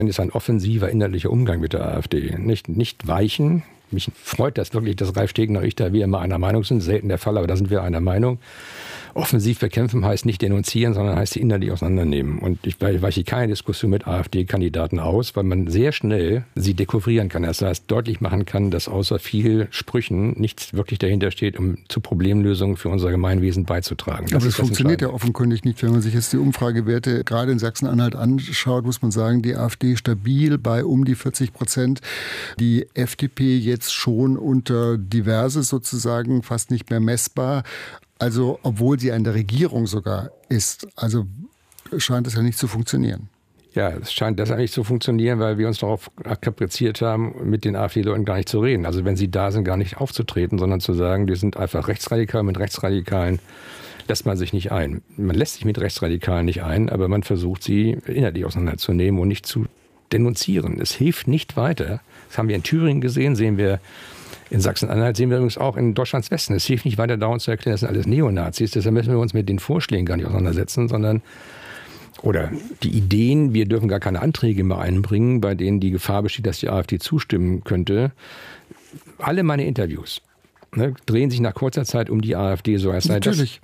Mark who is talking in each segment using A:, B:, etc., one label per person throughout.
A: ist ein offensiver innerlicher Umgang mit der AfD. Nicht weichen. Mich freut das wirklich, dass Ralf Stegner und ich da wieder mal einer Meinung sind. Selten der Fall, aber da sind wir einer Meinung. Offensiv bekämpfen heißt nicht denunzieren, sondern heißt sie innerlich auseinandernehmen. Und ich weiche keine Diskussion mit AfD-Kandidaten aus, weil man sehr schnell sie dekouvrieren kann. Das heißt, deutlich machen kann, dass außer viel Sprüchen nichts wirklich dahinter steht, um zu Problemlösungen für unser Gemeinwesen beizutragen.
B: Aber das funktioniert ja offenkundig nicht. Wenn man sich jetzt die Umfragewerte gerade in Sachsen-Anhalt anschaut, muss man sagen, die AfD stabil bei um die 40%. Die FDP jetzt schon unter Diverse sozusagen fast nicht mehr messbar. Also obwohl sie an der Regierung sogar ist, also scheint es ja nicht zu funktionieren.
A: Ja, es scheint deshalb nicht zu funktionieren, weil wir uns darauf kapriziert haben, mit den AfD-Leuten gar nicht zu reden. Also wenn sie da sind, gar nicht aufzutreten, sondern zu sagen, die sind einfach rechtsradikal. Mit Rechtsradikalen lässt man sich nicht ein. Man lässt sich mit Rechtsradikalen nicht ein, aber man versucht, sie inhaltlich auseinanderzunehmen und nicht zu denunzieren. Es hilft nicht weiter. Das haben wir in Thüringen gesehen, sehen wir in Sachsen-Anhalt, sehen wir übrigens auch in Deutschlands Westen. Es hilft nicht weiter dauernd zu erklären, das sind alles Neonazis. Deshalb müssen wir uns mit den Vorschlägen gar nicht auseinandersetzen, sondern oder die Ideen, wir dürfen gar keine Anträge mehr einbringen, bei denen die Gefahr besteht, dass die AfD zustimmen könnte. Alle meine Interviews drehen sich nach kurzer Zeit um die AfD, so als sei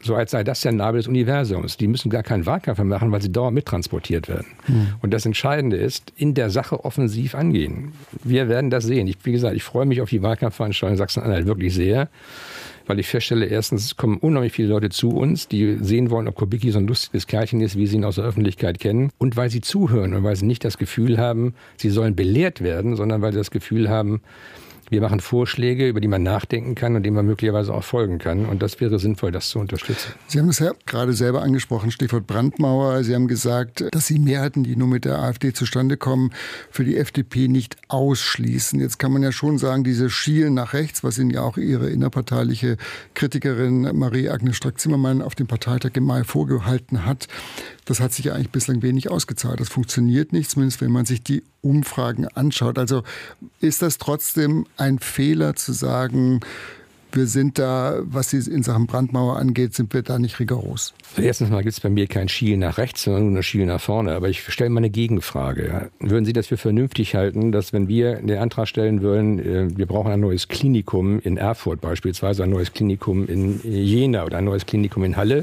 A: das der Nabel des Universums. Die müssen gar keinen Wahlkampf mehr machen, weil sie dauernd mittransportiert werden. Und das Entscheidende ist, in der Sache offensiv angehen. Wir werden das sehen. Wie gesagt, ich freue mich auf die Wahlkampfveranstaltung in Sachsen-Anhalt wirklich sehr, weil ich feststelle, erstens, es kommen unheimlich viele Leute zu uns, die sehen wollen, ob Kubicki so ein lustiges Kerlchen ist, wie sie ihn aus der Öffentlichkeit kennen. Und weil sie zuhören und weil sie nicht das Gefühl haben, sie sollen belehrt werden, sondern weil sie das Gefühl haben, wir machen Vorschläge, über die man nachdenken kann und denen man möglicherweise auch folgen kann. Und das wäre sinnvoll, das zu unterstützen.
B: Sie haben es ja gerade selber angesprochen, Stichwort Brandmauer. Sie haben gesagt, dass Sie Mehrheiten, die nur mit der AfD zustande kommen, für die FDP nicht ausschließen. Jetzt kann man ja schon sagen, diese Schielen nach rechts, was Ihnen ja auch Ihre innerparteiliche Kritikerin Marie-Agnes Strack-Zimmermann auf dem Parteitag im Mai vorgehalten hat, das hat sich ja eigentlich bislang wenig ausgezahlt. Das funktioniert nicht, zumindest wenn man sich die Umfragen anschaut. Also ist das trotzdem ein Fehler zu sagen, wir sind da, was die in Sachen Brandmauer angeht, sind wir da nicht rigoros?
A: Erstens mal gibt es bei mir kein Schielen nach rechts, sondern nur ein Schielen nach vorne. Aber ich stelle mal eine Gegenfrage. Würden Sie das für vernünftig halten, dass wenn wir den Antrag stellen würden, wir brauchen ein neues Klinikum in Erfurt beispielsweise, ein neues Klinikum in Jena oder ein neues Klinikum in Halle,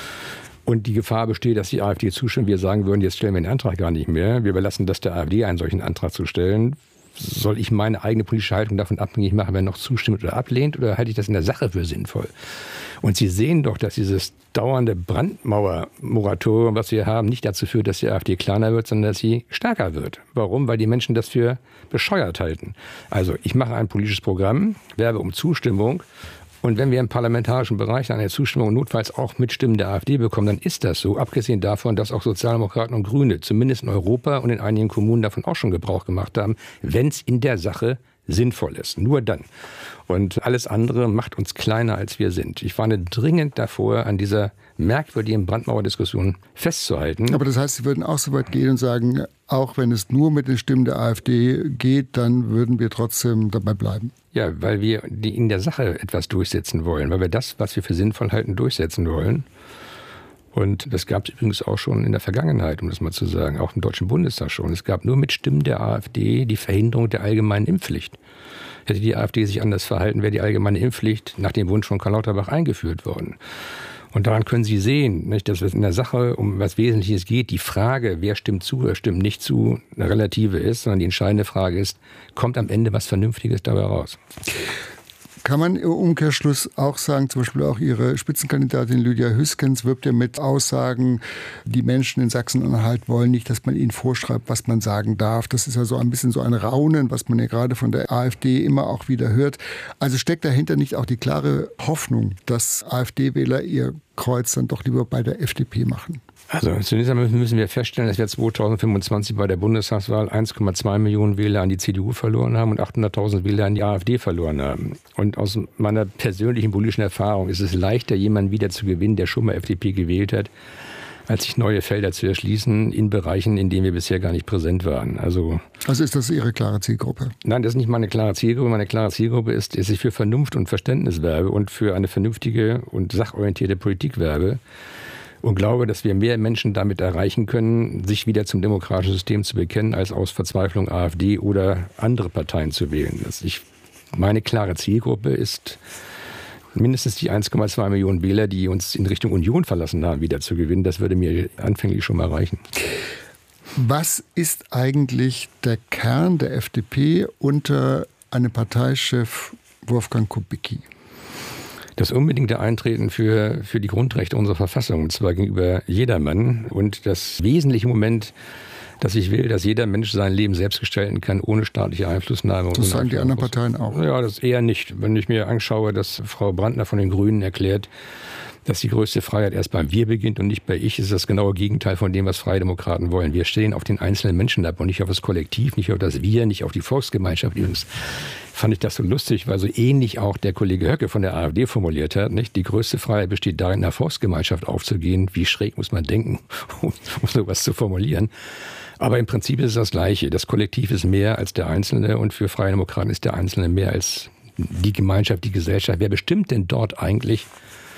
A: und die Gefahr besteht, dass die AfD zustimmt, wir sagen würden, jetzt stellen wir den Antrag gar nicht mehr. Wir überlassen das der AfD, einen solchen Antrag zu stellen. Soll ich meine eigene politische Haltung davon abhängig machen, wer noch zustimmt oder ablehnt? Oder halte ich das in der Sache für sinnvoll? Und Sie sehen doch, dass dieses dauernde Brandmauer-Moratorium, was wir haben, nicht dazu führt, dass die AfD kleiner wird, sondern dass sie stärker wird. Warum? Weil die Menschen das für bescheuert halten. Also ich mache ein politisches Programm, werbe um Zustimmung. Und wenn wir im parlamentarischen Bereich eine Zustimmung notfalls auch mit Stimmen der AfD bekommen, dann ist das so. Abgesehen davon, dass auch Sozialdemokraten und Grüne zumindest in Europa und in einigen Kommunen davon auch schon Gebrauch gemacht haben, wenn es in der Sache sinnvoll ist. Nur dann. Und alles andere macht uns kleiner, als wir sind. Ich warne dringend davor, an dieser merkwürdigen Brandmauerdiskussion festzuhalten.
B: Aber das heißt, Sie würden auch so weit gehen und sagen, auch wenn es nur mit den Stimmen der AfD geht, dann würden wir trotzdem dabei bleiben.
A: Ja, weil wir in der Sache etwas durchsetzen wollen, weil wir das, was wir für sinnvoll halten, durchsetzen wollen. Und das gab es übrigens auch schon in der Vergangenheit, um das mal zu sagen, auch im Deutschen Bundestag schon. Es gab nur mit Stimmen der AfD die Verhinderung der allgemeinen Impfpflicht. Hätte die AfD sich anders verhalten, wäre die allgemeine Impfpflicht nach dem Wunsch von Karl Lauterbach eingeführt worden. Und daran können Sie sehen, nicht, dass es in der Sache um was Wesentliches geht. Die Frage, wer stimmt zu oder stimmt nicht zu, eine relative ist, sondern die entscheidende Frage ist, kommt am Ende was Vernünftiges dabei raus?
B: Kann man im Umkehrschluss auch sagen, zum Beispiel auch Ihre Spitzenkandidatin Lydia Hüskens wirbt ja mit Aussagen, die Menschen in Sachsen-Anhalt wollen nicht, dass man ihnen vorschreibt, was man sagen darf. Das ist ja so ein bisschen so ein Raunen, was man ja gerade von der AfD immer auch wieder hört. Also steckt dahinter nicht auch die klare Hoffnung, dass AfD-Wähler ihr Kreuz dann doch lieber bei der FDP machen?
A: Also zunächst einmal müssen wir feststellen, dass wir 2025 bei der Bundestagswahl 1,2 Millionen Wähler an die CDU verloren haben und 800.000 Wähler an die AfD verloren haben. Und aus meiner persönlichen politischen Erfahrung ist es leichter, jemanden wieder zu gewinnen, der schon mal FDP gewählt hat, als sich neue Felder zu erschließen in Bereichen, in denen wir bisher gar nicht präsent waren. Also
B: ist das Ihre klare Zielgruppe?
A: Nein, das ist nicht meine klare Zielgruppe. Meine klare Zielgruppe ist, dass ich für Vernunft und Verständnis werbe und für eine vernünftige und sachorientierte Politik werbe. und glaube, dass wir mehr Menschen damit erreichen können, sich wieder zum demokratischen System zu bekennen, als aus Verzweiflung AfD oder andere Parteien zu wählen. Meine klare Zielgruppe ist mindestens die 1,2 Millionen Wähler, die uns in Richtung Union verlassen haben, wieder zu gewinnen. Das würde mir anfänglich schon mal reichen.
B: Was ist eigentlich der Kern der FDP unter einem Parteichef Wolfgang Kubicki?
A: Das unbedingte Eintreten für die Grundrechte unserer Verfassung, und zwar gegenüber jedermann. Und das wesentliche Moment, dass ich will, dass jeder Mensch sein Leben selbst gestalten kann, ohne staatliche Einflussnahme.
B: Das sagen die anderen Parteien auch.
A: Ja, das eher nicht. Wenn ich mir anschaue, dass Frau Brandner von den Grünen erklärt, dass die größte Freiheit erst beim Wir beginnt und nicht bei Ich, ist das genaue Gegenteil von dem, was Freie Demokraten wollen. Wir stehen auf den einzelnen Menschen ab und nicht auf das Kollektiv, nicht auf das Wir, nicht auf die Volksgemeinschaft. Übrigens fand ich das so lustig, weil so ähnlich auch der Kollege Höcke von der AfD formuliert hat. Nicht? Die größte Freiheit besteht darin, in der Volksgemeinschaft aufzugehen. Wie schräg muss man denken, um sowas zu formulieren. Aber im Prinzip ist es das Gleiche. Das Kollektiv ist mehr als der Einzelne und für Freie Demokraten ist der Einzelne mehr als die Gemeinschaft, die Gesellschaft. Wer bestimmt denn dort eigentlich,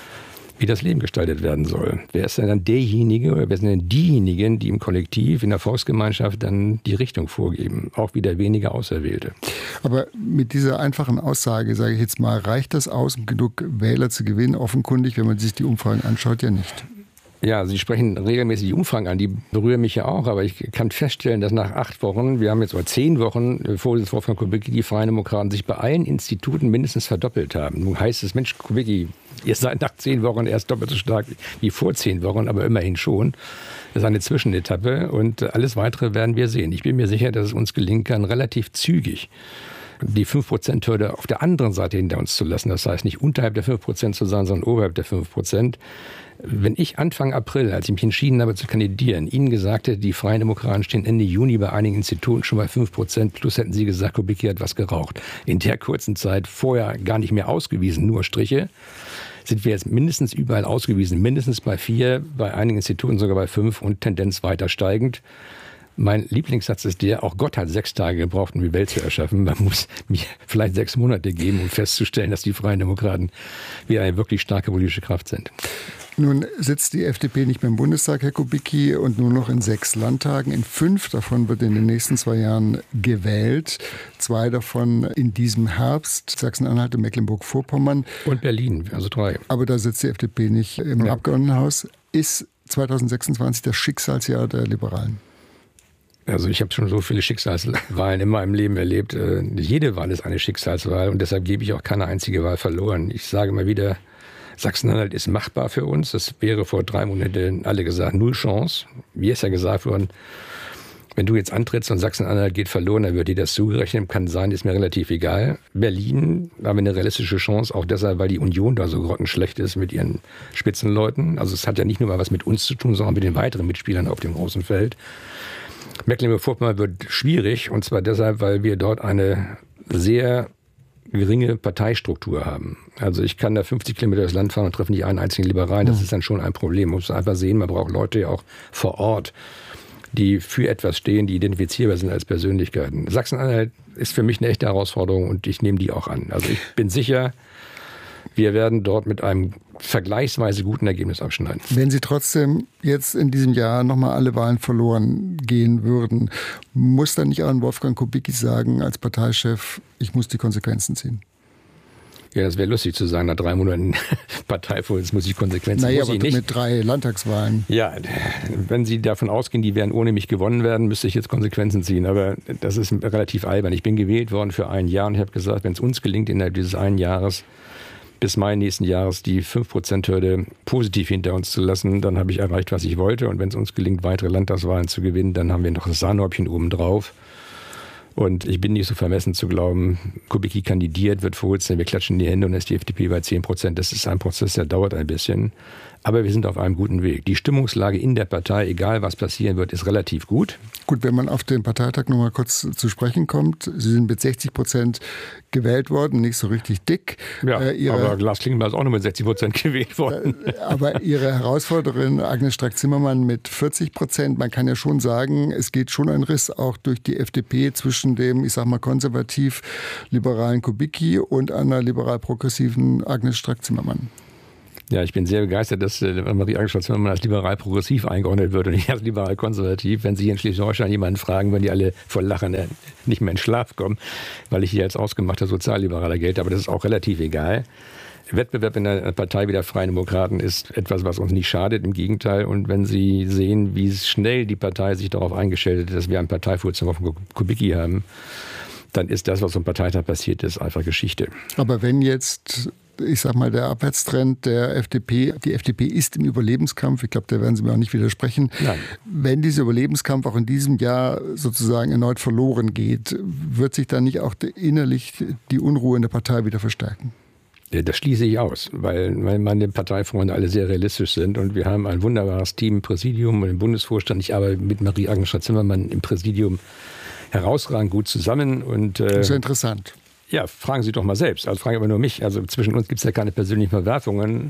A: wie das Leben gestaltet werden soll? Wer ist denn dann derjenige oder wer sind denn diejenigen, die im Kollektiv, in der Volksgemeinschaft dann die Richtung vorgeben? Auch wieder weniger Auserwählte.
B: Aber mit dieser einfachen Aussage, sage ich jetzt mal, reicht das aus, um genug Wähler zu gewinnen? Offenkundig, wenn man sich die Umfragen anschaut, ja nicht.
A: Ja, Sie sprechen regelmäßig die Umfragen an, die berühren mich ja auch, aber ich kann feststellen, dass nach 8 Wochen, wir haben jetzt 10 Wochen vor Wolfgang Kubicki, die Freien Demokraten sich bei allen Instituten mindestens verdoppelt haben. Nun heißt es, Mensch, Kubicki, ihr seid nach 10 Wochen erst doppelt so stark wie vor 10 Wochen, aber immerhin schon. Das ist eine Zwischenetappe und alles Weitere werden wir sehen. Ich bin mir sicher, dass es uns gelingen kann, relativ zügig die 5%-Hürde auf der anderen Seite hinter uns zu lassen. Das heißt, nicht unterhalb der 5% zu sein, sondern oberhalb der 5%. Wenn ich Anfang April, als ich mich entschieden habe zu kandidieren, Ihnen gesagt hätte, die Freien Demokraten stehen Ende Juni bei einigen Instituten schon bei 5%, plus hätten Sie gesagt, Kubicki hat was geraucht. In der kurzen Zeit vorher gar nicht mehr ausgewiesen, nur Striche, sind wir jetzt mindestens überall ausgewiesen, mindestens bei 4, bei einigen Instituten sogar bei 5 und Tendenz weiter steigend. Mein Lieblingssatz ist der, auch Gott hat 6 Tage gebraucht, um die Welt zu erschaffen. Man muss mir vielleicht 6 Monate geben, um festzustellen, dass die Freien Demokraten wieder eine wirklich starke politische Kraft sind.
B: Nun sitzt die FDP nicht mehr im Bundestag, Herr Kubicki, und nur noch in 6 Landtagen. In 5 davon wird in den nächsten 2 Jahren gewählt. 2 davon in diesem Herbst, Sachsen-Anhalt und Mecklenburg-Vorpommern.
A: Und Berlin, also 3.
B: Aber da sitzt die FDP nicht im Abgeordnetenhaus. Ist 2026 das Schicksalsjahr der Liberalen?
A: Also ich habe schon so viele Schicksalswahlen in meinem Leben erlebt. Jede Wahl ist eine Schicksalswahl und deshalb gebe ich auch keine einzige Wahl verloren. Ich sage mal wieder, Sachsen-Anhalt ist machbar für uns. Das wäre vor 3 Monaten alle gesagt, 0 Chance. Wie ist ja gesagt worden, wenn du jetzt antrittst und Sachsen-Anhalt geht verloren, dann wird dir das zugerechnet. Kann sein, ist mir relativ egal. Berlin haben wir eine realistische Chance, auch deshalb, weil die Union da so grottenschlecht ist mit ihren Spitzenleuten. Also es hat ja nicht nur mal was mit uns zu tun, sondern mit den weiteren Mitspielern auf dem großen Feld. Mecklenburg-Vorpommern wird schwierig, und zwar deshalb, weil wir dort eine sehr geringe Parteistruktur haben. Also ich kann da 50 Kilometer durchs Land fahren und treffe nicht einen einzigen Liberalen. Das ist dann schon ein Problem. Man muss einfach sehen, man braucht Leute ja auch vor Ort, die für etwas stehen, die identifizierbar sind als Persönlichkeiten. Sachsen-Anhalt ist für mich eine echte Herausforderung und ich nehme die auch an. Also ich bin sicher, wir werden dort mit einem vergleichsweise guten Ergebnis abschneiden.
B: Wenn Sie trotzdem jetzt in diesem Jahr nochmal alle Wahlen verloren gehen würden, muss dann nicht auch ein Wolfgang Kubicki sagen als Parteichef, ich muss die Konsequenzen ziehen?
A: Ja, das wäre lustig zu sagen, nach 3 Monaten Parteivorsitz muss ich Konsequenzen ziehen.
B: Naja, aber mit 3 Landtagswahlen.
A: Ja, wenn Sie davon ausgehen, die werden ohne mich gewonnen werden, müsste ich jetzt Konsequenzen ziehen. Aber das ist relativ albern. Ich bin gewählt worden für 1 Jahr und ich habe gesagt, wenn es uns gelingt, innerhalb dieses 1 Jahres bis Mai nächsten Jahres die 5%-Hürde positiv hinter uns zu lassen, dann habe ich erreicht, was ich wollte. Und wenn es uns gelingt, weitere Landtagswahlen zu gewinnen, dann haben wir noch das Sahnehäubchen obendrauf. Und ich bin nicht so vermessen zu glauben, Kubicki kandidiert, wird Vorsitzender, wir klatschen in die Hände und dann ist die FDP bei 10%. Das ist ein Prozess, der dauert ein bisschen. Aber wir sind auf einem guten Weg. Die Stimmungslage in der Partei, egal was passieren wird, ist relativ gut.
B: Gut, wenn man auf den Parteitag noch mal kurz zu sprechen kommt. Sie sind mit 60% gewählt worden, nicht so richtig dick.
A: Ja, aber Lars Klingbeil ist auch nur mit 60% gewählt worden.
B: Aber Ihre Herausforderin Agnes Strack-Zimmermann mit 40%. Man kann ja schon sagen, es geht schon ein Riss auch durch die FDP zwischen dem, ich sag mal, konservativ-liberalen Kubicki und einer liberal-progressiven Agnes Strack-Zimmermann.
A: Ja, ich bin sehr begeistert, dass Marie-Agnes Strack-Zimmermann als liberal-progressiv eingeordnet wird und nicht als liberal-konservativ. Wenn Sie hier in Schleswig-Holstein jemanden fragen, werden die alle vor Lachen nicht mehr in Schlaf kommen, weil ich hier als ausgemachter Sozialliberaler gelte. Aber das ist auch relativ egal. Wettbewerb in einer Partei wie der Freien Demokraten ist etwas, was uns nicht schadet, im Gegenteil. Und wenn Sie sehen, wie schnell die Partei sich darauf eingestellt hat, dass wir einen Parteivorsitzenden auf dem Kubicki haben, dann ist das, was am Parteitag passiert ist, einfach Geschichte.
B: Aber wenn jetzt, ich sag mal, der Abwärtstrend der FDP, die FDP ist im Überlebenskampf, ich glaube, da werden Sie mir auch nicht widersprechen. Nein. Wenn dieser Überlebenskampf auch in diesem Jahr sozusagen erneut verloren geht, wird sich dann nicht auch innerlich die Unruhe in der Partei wieder verstärken?
A: Ja, das schließe ich aus, weil meine Parteifreunde alle sehr realistisch sind und wir haben ein wunderbares Team im Präsidium und im Bundesvorstand. Ich arbeite mit Marie-Agnes Strack-Zimmermann im Präsidium herausragend gut zusammen. Und,
B: das ist ja interessant.
A: Ja, fragen Sie doch mal selbst. Also fragen aber nur mich. Also zwischen uns gibt es ja keine persönlichen Verwerfungen.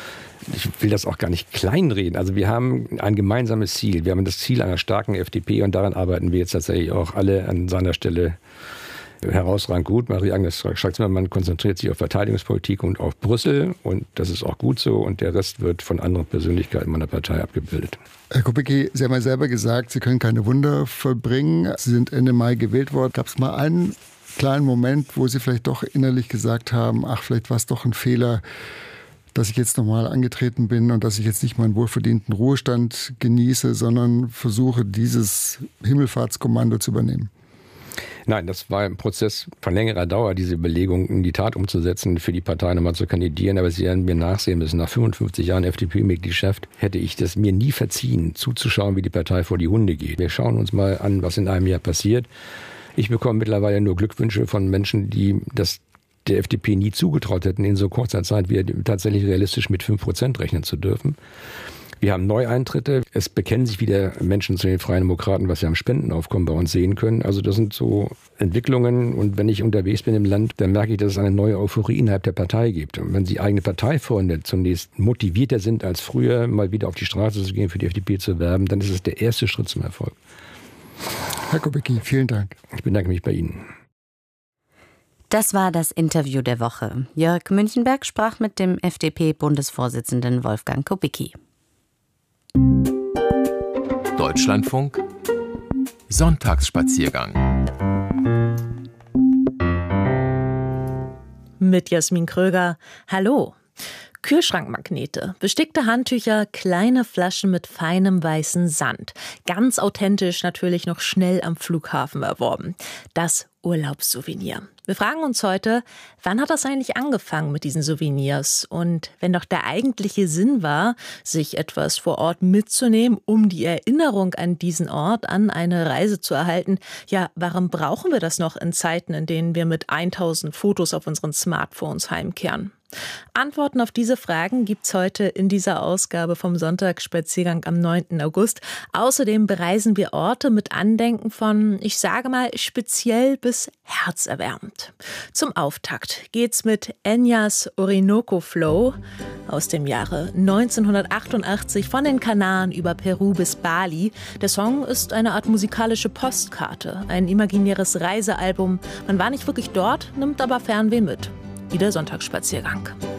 A: Ich will das auch gar nicht kleinreden. Also wir haben ein gemeinsames Ziel. Wir haben das Ziel einer starken FDP und daran arbeiten wir jetzt tatsächlich auch alle an seiner Stelle herausragend gut. Marie-Agnes Strack-Zimmermann konzentriert sich auf Verteidigungspolitik und auf Brüssel und das ist auch gut so und der Rest wird von anderen Persönlichkeiten meiner Partei abgebildet.
B: Herr Kubicki, Sie haben ja selber gesagt, Sie können keine Wunder vollbringen. Sie sind Ende Mai gewählt worden. Gab es mal einen kleinen Moment, wo Sie vielleicht doch innerlich gesagt haben, ach, vielleicht war es doch ein Fehler, dass ich jetzt nochmal angetreten bin und dass ich jetzt nicht meinen wohlverdienten Ruhestand genieße, sondern versuche, dieses Himmelfahrtskommando zu übernehmen?
A: Nein, das war ein Prozess von längerer Dauer, diese Überlegung in die Tat umzusetzen, für die Partei nochmal zu kandidieren. Aber Sie werden mir nachsehen müssen, nach 55 Jahren FDP-Mitgliedschaft hätte ich das mir nie verziehen, zuzuschauen, wie die Partei vor die Hunde geht. Wir schauen uns mal an, was in einem Jahr passiert. Ich bekomme mittlerweile nur Glückwünsche von Menschen, die das der FDP nie zugetraut hätten, in so kurzer Zeit wieder tatsächlich realistisch mit 5% rechnen zu dürfen. Wir haben Neueintritte. Es bekennen sich wieder Menschen zu den Freien Demokraten, was wir am Spendenaufkommen bei uns sehen können. Also das sind so Entwicklungen. Und wenn ich unterwegs bin im Land, dann merke ich, dass es eine neue Euphorie innerhalb der Partei gibt. Und wenn die eigene Parteifreunde zunächst motivierter sind als früher, mal wieder auf die Straße zu gehen, für die FDP zu werben, dann ist es der erste Schritt zum Erfolg.
B: Herr Kubicki, vielen Dank.
A: Ich bedanke mich bei Ihnen.
C: Das war das Interview der Woche. Jörg Münchenberg sprach mit dem FDP-Bundesvorsitzenden Wolfgang Kubicki.
D: Deutschlandfunk Sonntagsspaziergang
E: mit Jasmin Kröger. Hallo. Kühlschrankmagnete, bestickte Handtücher, kleine Flaschen mit feinem weißen Sand. Ganz authentisch natürlich noch schnell am Flughafen erworben. Das Urlaubssouvenir. Wir fragen uns heute, wann hat das eigentlich angefangen mit diesen Souvenirs? Und wenn doch der eigentliche Sinn war, sich etwas vor Ort mitzunehmen, um die Erinnerung an diesen Ort, an eine Reise zu erhalten, ja, warum brauchen wir das noch in Zeiten, in denen wir mit 1000 Fotos auf unseren Smartphones heimkehren? Antworten auf diese Fragen gibt's heute in dieser Ausgabe vom Sonntagsspaziergang am 9. August. Außerdem bereisen wir Orte mit Andenken von, ich sage mal, speziell bis herzerwärmend. Zum Auftakt geht's mit Enyas Orinoco Flow aus dem Jahre 1988 von den Kanaren über Peru bis Bali. Der Song ist eine Art musikalische Postkarte, ein imaginäres Reisealbum. Man war nicht wirklich dort, nimmt aber Fernweh mit. Wie der Sonntagsspaziergang.